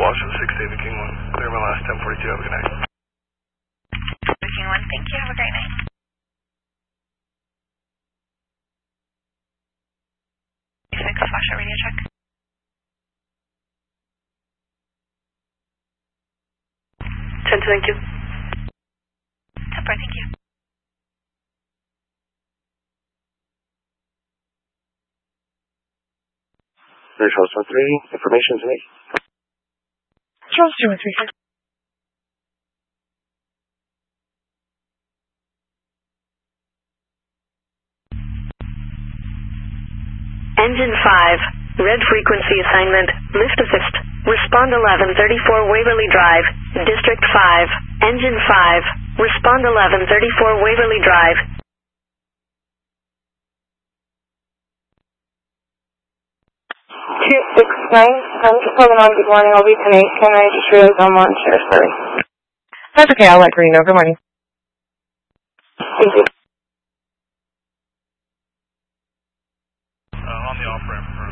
Washington 6 David King 1. Clear my last 1042. Have a good night. King 1, thank you. Have a great night. 6, Foxtrot radio check. 10, thank you. Temper, thank you. Charles 13, information to me. Charles 213, sir. Engine 5, red frequency assignment, lift assist. Respond 1134 Waverly Drive, District 5. Engine 5, respond 1134 Waverly Drive. 269, I'm just calling on. Good morning. I'll be 10-8. Can I just realize I'm on chair? Sorry. That's okay. I'll let Green know. Good morning. Thank you. On the off-ramp for